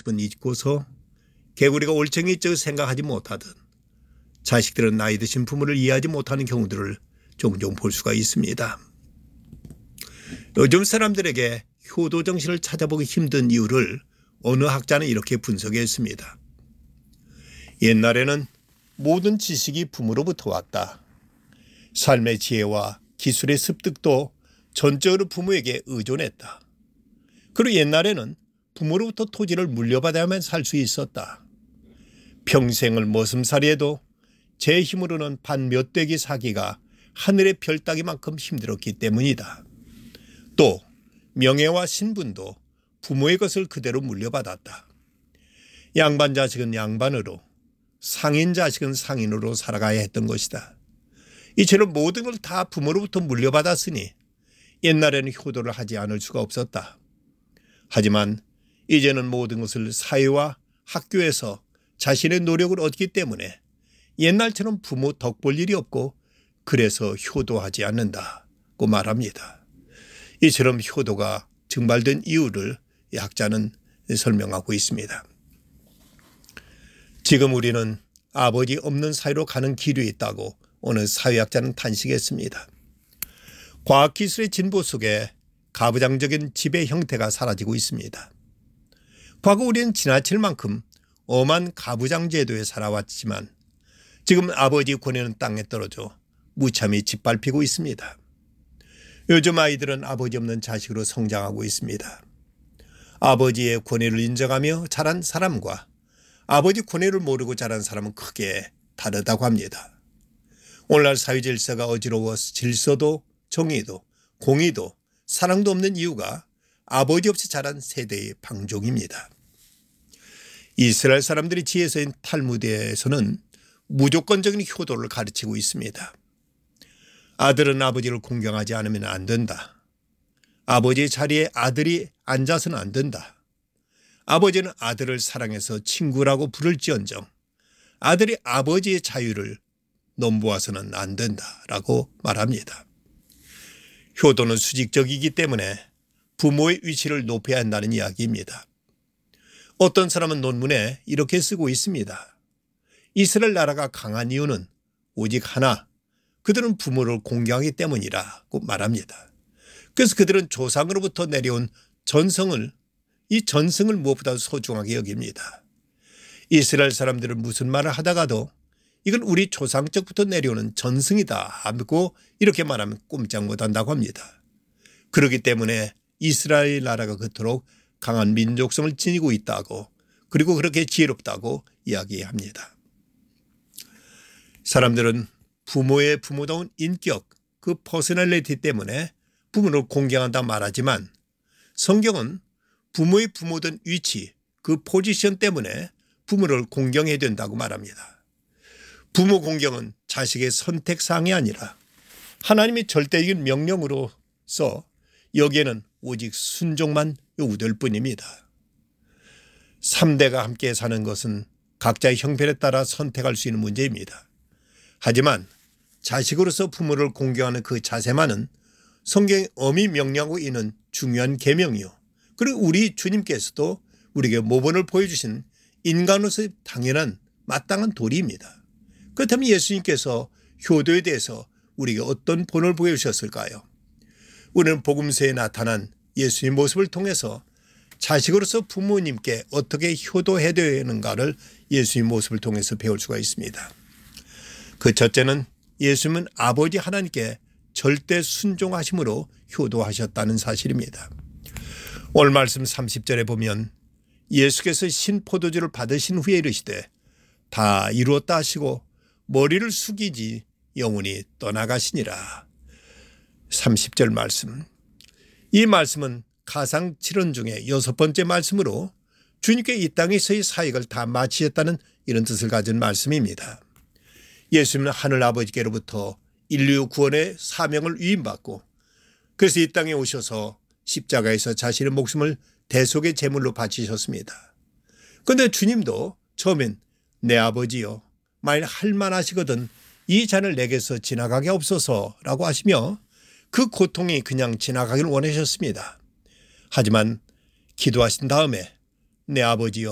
모습은 잊고서 개구리가 올챙이째 생각하지 못하듯 자식들은 나이 드신 부모를 이해하지 못하는 경우들을 종종 볼 수가 있습니다. 요즘 사람들에게 효도 정신을 찾아보기 힘든 이유를 어느 학자는 이렇게 분석했습니다. 옛날에는 모든 지식이 부모로부터 왔다. 삶의 지혜와 기술의 습득도 전적으로 부모에게 의존했다. 그리고 옛날에는 부모로부터 토지를 물려받아야만 살 수 있었다. 평생을 머슴살이해도 제 힘으로는 반 몇 되기 사기가 하늘의 별 따기만큼 힘들었기 때문이다. 또 명예와 신분도 부모의 것을 그대로 물려받았다. 양반 자식은 양반으로, 상인 자식은 상인으로 살아가야 했던 것이다. 이처럼 모든 걸 다 부모로부터 물려받았으니 옛날에는 효도를 하지 않을 수가 없었다. 하지만 이제는 모든 것을 사회와 학교에서 자신의 노력을 얻기 때문에 옛날처럼 부모 덕 볼 일이 없고 그래서 효도하지 않는다고 말합니다. 이처럼 효도가 증발된 이유를 이 학자는 설명하고 있습니다. 지금 우리는 아버지 없는 사회로 가는 길이 있다고 어느 사회학자는 탄식했습니다. 과학기술의 진보 속에 가부장적인 지배 형태가 사라지고 있습니다. 과거 우리는 지나칠 만큼 엄한 가부장 제도에 살아왔지만 지금 아버지 권위는 땅에 떨어져 무참히 짓밟히고 있습니다. 요즘 아이들은 아버지 없는 자식으로 성장하고 있습니다. 아버지의 권위를 인정하며 자란 사람과 아버지 권위를 모르고 자란 사람은 크게 다르다고 합니다. 오늘날 사회 질서가 어지러워서 질서도 정의도 공의도 사랑도 없는 이유가 아버지 없이 자란 세대의 방종입니다. 이스라엘 사람들이 지혜서인 탈무드에서는 무조건적인 효도를 가르치고 있습니다. 아들은 아버지를 공경하지 않으면 안 된다. 아버지의 자리에 아들이 앉아서는 안 된다. 아버지는 아들을 사랑해서 친구라고 부를지언정 아들이 아버지의 자유를 넘보아서는 안 된다라고 말합니다. 효도는 수직적이기 때문에 부모의 위치를 높여야 한다는 이야기입니다. 어떤 사람은 논문에 이렇게 쓰고 있습니다. 이스라엘 나라가 강한 이유는 오직 하나, 그들은 부모를 공경하기 때문이라고 말합니다. 그래서 그들은 조상으로부터 내려온 이 전승을 무엇보다 소중하게 여깁니다. 이스라엘 사람들은 무슨 말을 하다가도 이건 우리 조상적부터 내려오는 전승이다 하고 이렇게 말하면 꼼짝 못한다고 합니다. 그렇기 때문에 이스라엘 나라가 그토록 강한 민족성을 지니고 있다고, 그리고 그렇게 지혜롭다고 이야기합니다. 사람들은 부모의 부모다운 인격, 그 퍼스널리티 때문에 부모를 공경한다 말하지만 성경은 부모의 부모된 위치, 그 포지션 때문에 부모를 공경해야 된다고 말합니다. 부모 공경은 자식의 선택사항이 아니라 하나님의 절대적인 명령으로서 여기에는 오직 순종만 요구될 뿐입니다. 3대가 함께 사는 것은 각자의 형편에 따라 선택할 수 있는 문제입니다. 하지만 자식으로서 부모를 공경하는 그 자세만은 성경이 엄히 명령하고 있는 중요한 계명이요. 그리고 우리 주님께서도 우리에게 모범을 보여주신 인간으로서 당연한 마땅한 도리입니다. 그렇다면 예수님께서 효도에 대해서 우리에게 어떤 본을 보여주셨을까요? 우리는 복음서에 나타난 예수의 모습을 통해서 자식으로서 부모님께 어떻게 효도해야 되는가를 예수의 모습을 통해서 배울 수가 있습니다. 그 첫째는 예수님은 아버지 하나님께 절대 순종하심으로 효도하셨다는 사실입니다. 오늘 말씀 30절에 보면 예수께서 신포도주를 받으신 후에 이르시되 다 이루었다 하시고 머리를 숙이지 영원히 떠나가시니라. 30절 말씀. 이 말씀은 가상 7원 중에 6번째 말씀으로 주님께 이 땅에서의 사역을 다 마치셨다는 이런 뜻을 가진 말씀입니다. 예수님은 하늘 아버지께로부터 인류 구원의 사명을 위임받고 그래서 이 땅에 오셔서 십자가에서 자신의 목숨을 대속의 제물로 바치셨습니다. 그런데 주님도 처음엔 내 아버지여 만일 할만하시거든 이 잔을 내게서 지나가게 없어서라고 하시며 그 고통이 그냥 지나가길 원하셨습니다. 하지만 기도하신 다음에 내 아버지여